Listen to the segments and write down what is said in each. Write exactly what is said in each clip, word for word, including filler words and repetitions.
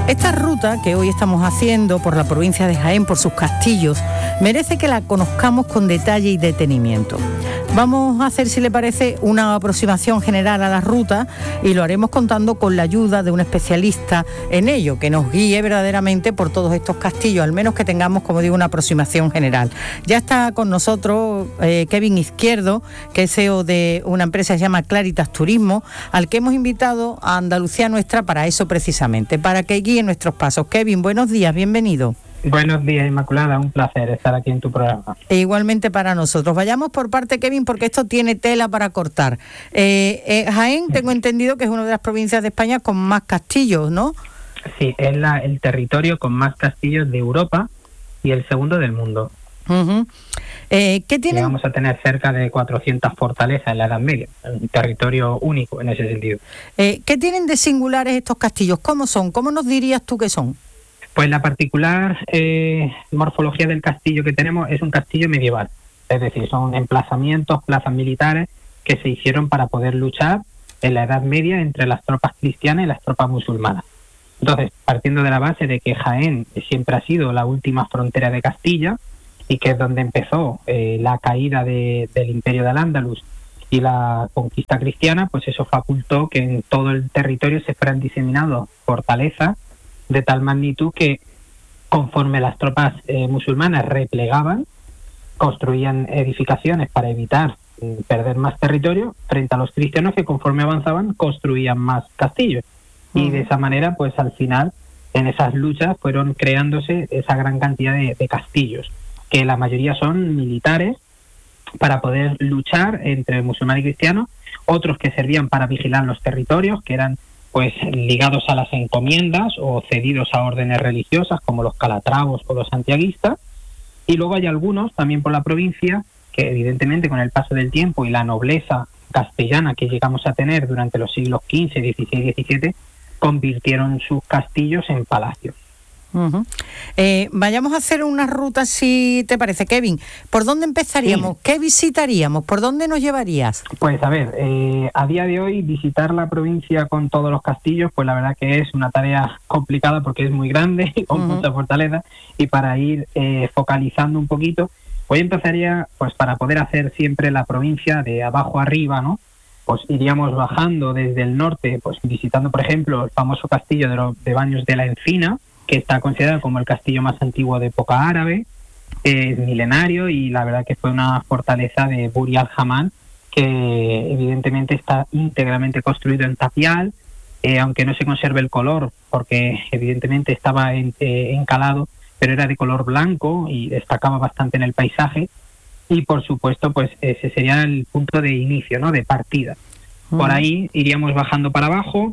Esta ruta que hoy estamos haciendo por la provincia de Jaén, por sus castillos, merece que la conozcamos con detalle y detenimiento. Vamos a hacer, si le parece, una aproximación general a la ruta y lo haremos contando con la ayuda de un especialista en ello, que nos guíe verdaderamente por todos estos castillos, al menos que tengamos, como digo, una aproximación general. Ya está con nosotros eh, Kevin Izquierdo, que es C E O de una empresa que se llama Claritas Turismo, al que hemos invitado a Andalucía Nuestra para eso precisamente, para que guíe nuestros pasos. Kevin, buenos días, bienvenido. Buenos días, Inmaculada, un placer estar aquí en tu programa. E igualmente para nosotros. Vayamos por parte, Kevin, porque esto tiene tela para cortar. Eh, eh, Jaén, tengo entendido que es una de las provincias de España con más castillos, ¿no? Sí, es la, el territorio con más castillos de Europa y el segundo del mundo. Uh-huh. Eh, ¿qué tienen? Vamos a tener cerca de cuatrocientas fortalezas en la Edad Media, un territorio único en ese sentido. Eh, ¿Qué tienen de singulares estos castillos? ¿Cómo son? ¿Cómo nos dirías tú que son? Pues la particular eh, morfología del castillo que tenemos es un castillo medieval, es decir, son emplazamientos, plazas militares que se hicieron para poder luchar en la Edad Media entre las tropas cristianas y las tropas musulmanas. Entonces, partiendo de la base de que Jaén siempre ha sido la última frontera de Castilla y que es donde empezó eh, la caída de, del Imperio de Al-Ándalus y la conquista cristiana, pues eso facultó que en todo el territorio se fueran diseminados fortalezas de tal magnitud que conforme las tropas eh, musulmanas replegaban, construían edificaciones para evitar eh, perder más territorio frente a los cristianos que conforme avanzaban construían más castillos. Uh-huh. Y de esa manera, pues al final, en esas luchas fueron creándose esa gran cantidad de, de castillos, que la mayoría son militares para poder luchar entre musulmanes y cristianos, otros que servían para vigilar los territorios, que eran pues ligados a las encomiendas o cedidos a órdenes religiosas como los calatravos o los santiaguistas, y luego hay algunos también por la provincia que evidentemente con el paso del tiempo y la nobleza castellana que llegamos a tener durante los siglos quince, dieciséis, diecisiete, convirtieron sus castillos en palacios. Uh-huh. Eh, vayamos a hacer una ruta, si te parece, Kevin. ¿Por dónde empezaríamos? Sí. ¿Qué visitaríamos? ¿Por dónde nos llevarías? Pues a ver, eh, a día de hoy visitar la provincia con todos los castillos, pues la verdad que es una tarea complicada porque es muy grande, con uh-huh. mucha fortaleza, y para ir eh, focalizando un poquito, hoy empezaría, pues para poder hacer siempre la provincia de abajo arriba, ¿no? Pues iríamos bajando desde el norte, pues visitando, por ejemplo, el famoso castillo de, los, de Baños de la Encina, que está considerado como el castillo más antiguo de época árabe, es milenario y la verdad que fue una fortaleza de Buri al-Haman, que evidentemente está íntegramente construido en tapial, eh, aunque no se conserve el color, porque evidentemente estaba en, eh, encalado, pero era de color blanco y destacaba bastante en el paisaje, y por supuesto pues ese sería el punto de inicio, ¿no?, de partida. Uh-huh. Por ahí iríamos bajando para abajo,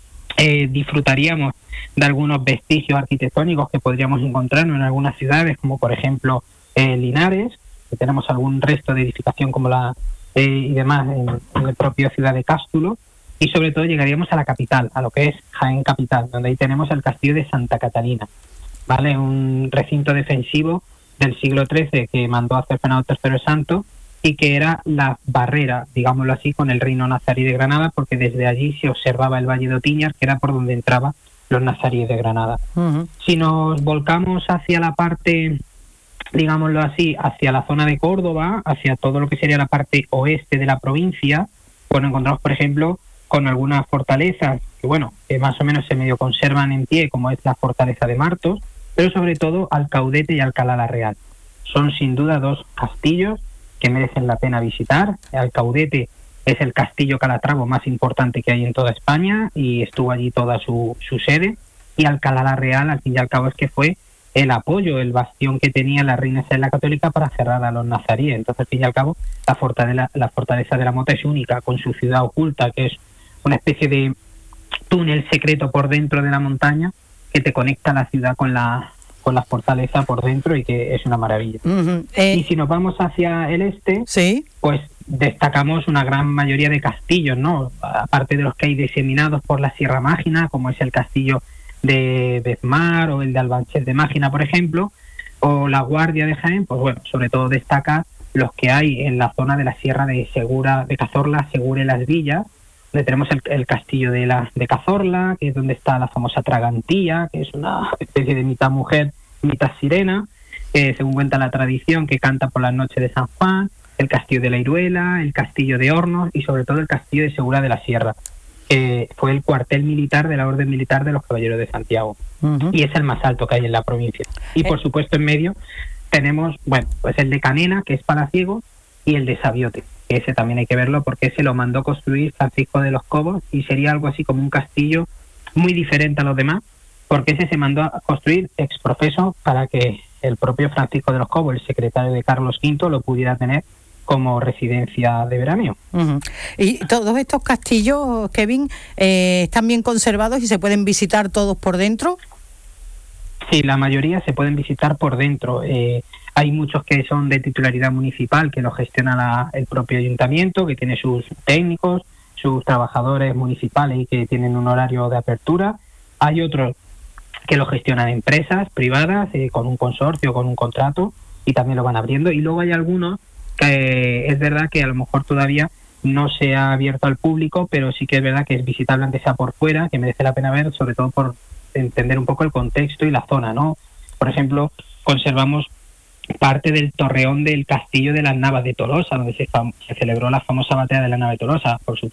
eh, disfrutaríamos de algunos vestigios arquitectónicos que podríamos encontrar en algunas ciudades, como por ejemplo eh, Linares, que tenemos algún resto de edificación como la eh, y demás en, en la propia ciudad de Cástulo, y sobre todo llegaríamos a la capital, a lo que es Jaén capital, donde ahí tenemos el castillo de Santa Catalina, ¿vale? Un recinto defensivo del siglo trece que mandó a hacer Fernando tercero el Santo y que era la barrera, digámoslo así, con el reino nazarí de Granada, porque desde allí se observaba el Valle de Otiñar, que era por donde entraba los nazaríes de Granada. Uh-huh. Si nos volcamos hacia la parte, digámoslo así, hacia la zona de Córdoba, hacia todo lo que sería la parte oeste de la provincia, pues nos encontramos, por ejemplo, con algunas fortalezas que, bueno, que más o menos se medio conservan en pie, como es la fortaleza de Martos, pero sobre todo Alcaudete y Alcalá la Real. Son sin duda dos castillos que merecen la pena visitar. Alcaudete es el castillo calatravo más importante que hay en toda España y estuvo allí toda su, su sede. Y Alcalá la Real, al fin y al cabo, es que fue el apoyo, el bastión que tenía la reina Isabel la Católica para cerrar a los nazaríes. Entonces, al fin y al cabo, la fortaleza, la fortaleza de la Mota es única, con su ciudad oculta, que es una especie de túnel secreto por dentro de la montaña que te conecta la ciudad con la con la fortaleza por dentro y que es una maravilla. Uh-huh. Eh, y si nos vamos hacia el este, ¿sí?, pues destacamos una gran mayoría de castillos, ¿no? Aparte de los que hay diseminados por la Sierra Mágina, como es el castillo de Bezmar o el de Albanchet de Mágina, por ejemplo, o la Guardia de Jaén, pues bueno, sobre todo destaca los que hay en la zona de la Sierra de Segura, de Cazorla, Segura y Las Villas, donde tenemos el, el castillo de la de Cazorla, que es donde está la famosa Tragantía, que es una especie de mitad mujer, mitad sirena, eh, según cuenta la tradición, que canta por las noches de San Juan, el castillo de la Iruela, el castillo de Hornos y sobre todo el castillo de Segura de la Sierra, que fue el cuartel militar de la Orden Militar de los Caballeros de Santiago. Uh-huh. Y es el más alto que hay en la provincia. Y por supuesto en medio tenemos, bueno, pues el de Canena, que es palaciego, y el de Sabiote. Ese también hay que verlo porque ese lo mandó construir Francisco de los Cobos y sería algo así como un castillo muy diferente a los demás, porque ese se mandó a construir ex profeso para que el propio Francisco de los Cobos, el secretario de Carlos quinto, lo pudiera tener como residencia de veraneo. Uh-huh. Y todos estos castillos, Kevin, eh, ¿están bien conservados y se pueden visitar todos por dentro? Sí, la mayoría se pueden visitar por dentro. Eh, hay muchos que son de titularidad municipal, que lo gestiona la, el propio ayuntamiento, que tiene sus técnicos, sus trabajadores municipales y que tienen un horario de apertura. Hay otros que lo gestionan empresas privadas, eh, con un consorcio, con un contrato, y también lo van abriendo. Y luego hay algunos que eh, es verdad que a lo mejor todavía no se ha abierto al público, pero sí que es verdad que es visitable aunque sea por fuera, que merece la pena ver, sobre todo por entender un poco el contexto y la zona, ¿no? Por ejemplo, conservamos parte del torreón del castillo de las Navas de Tolosa, donde se, fam- se celebró la famosa batalla de la Nava de Tolosa, por supuesto.